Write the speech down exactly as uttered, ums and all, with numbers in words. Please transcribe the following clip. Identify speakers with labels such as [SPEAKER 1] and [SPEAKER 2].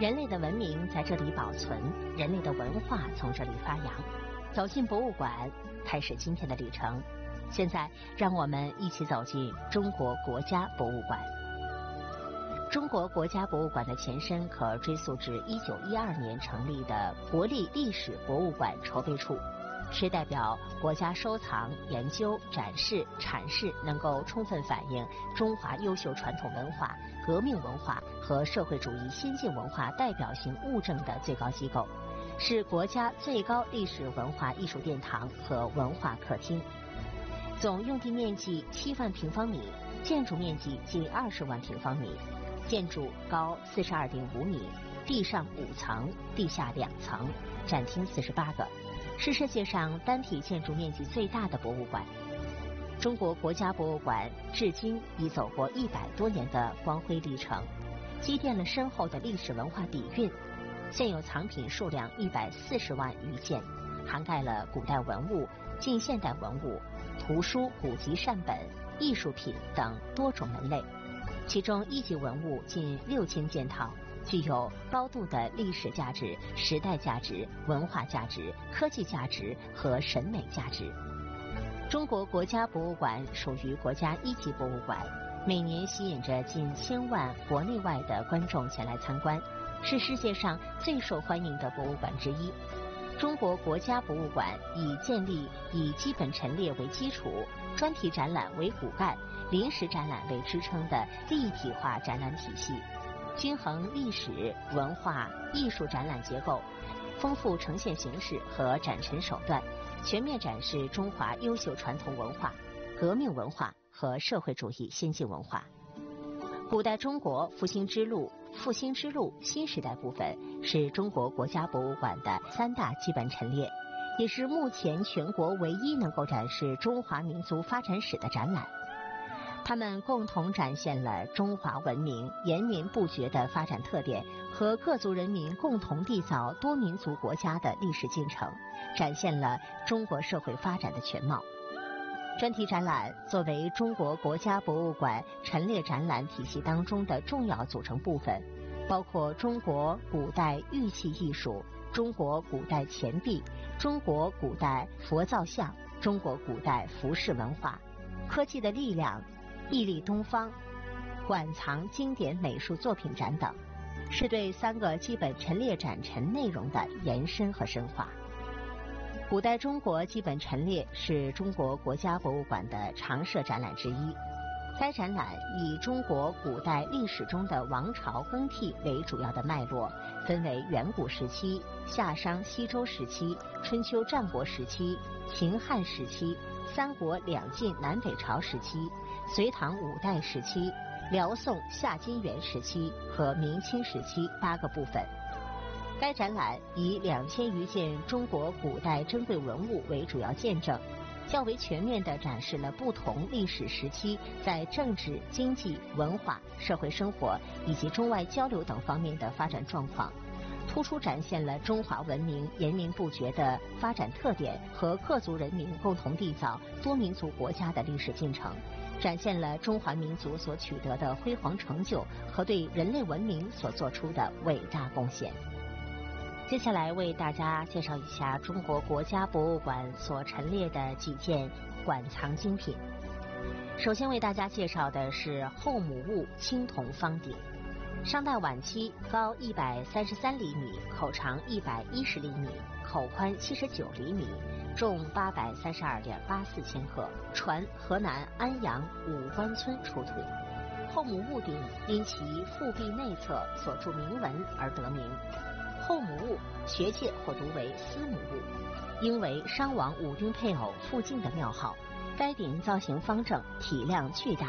[SPEAKER 1] 人类的文明在这里保存，人类的文化从这里发扬。走进博物馆，开始今天的旅程。现在，让我们一起走进中国国家博物馆。中国国家博物馆的前身可追溯至一九一二年成立的国立历史博物馆筹备处，是代表国家收藏、研究、展示、阐释能够充分反映中华优秀传统文化、革命文化和社会主义先进文化代表性物证的最高机构，是国家最高历史文化艺术殿堂和文化客厅。总用地面积七万平方米，建筑面积近二十万平方米，建筑高四十二点五米，地上五层，地下两层，展厅四十八个，是世界上单体建筑面积最大的博物馆。中国国家博物馆至今已走过一百多年的光辉历程，积淀了深厚的历史文化底蕴。现有藏品数量一百四十万余件，涵盖了古代文物、近现代文物、图书、古籍善本、艺术品等多种门类。其中一级文物近六千件套，具有高度的历史价值、时代价值、文化价值、科技价值和审美价值。中国国家博物馆属于国家一级博物馆，每年吸引着近千万国内外的观众前来参观，是世界上最受欢迎的博物馆之一。中国国家博物馆以建立以基本陈列为基础，专题展览为骨干，临时展览为支撑的立体化展览体系，均衡历史、文化、艺术展览结构，丰富呈现形式和展陈手段，全面展示中华优秀传统文化、革命文化和社会主义先进文化。古代中国复兴之路、复兴之路新时代部分是中国国家博物馆的三大基本陈列，也是目前全国唯一能够展示中华民族发展史的展览。它们共同展现了中华文明延绵不绝的发展特点和各族人民共同缔造多民族国家的历史进程，展现了中国社会发展的全貌。专题展览作为中国国家博物馆陈列展览体系当中的重要组成部分，包括中国古代玉器艺术、中国古代钱币、中国古代佛造像、中国古代服饰文化、科技的力量、屹立东方、馆藏经典美术作品展等，是对三个基本陈列展陈内容的延伸和深化。古代中国基本陈列是中国国家博物馆的常设展览之一。该展览以中国古代历史中的王朝更替为主要的脉络，分为远古时期、夏商西周时期、春秋战国时期、秦汉时期、三国两晋南北朝时期、隋唐五代时期、辽宋夏金元时期和明清时期八个部分。该展览以两千余件中国古代珍贵文物为主要见证，较为全面地展示了不同历史时期在政治、经济、文化、社会生活以及中外交流等方面的发展状况，突出展现了中华文明延绵不绝的发展特点和各族人民共同缔造多民族国家的历史进程，展现了中华民族所取得的辉煌成就和对人类文明所做出的伟大贡献。接下来为大家介绍一下中国国家博物馆所陈列的几件馆藏精品。首先为大家介绍的是后母戊青铜方鼎，商代晚期，高一百三十三厘米，口长一百一十厘米，口宽七十九厘米，重八百三十二点八四千克，传河南安阳武关村出土。后母戊鼎因其腹壁内侧所著铭文而得名。后母戊学界或读为司母戊，应为商王武丁配偶傅敬的庙号。该鼎造型方正，体量巨大，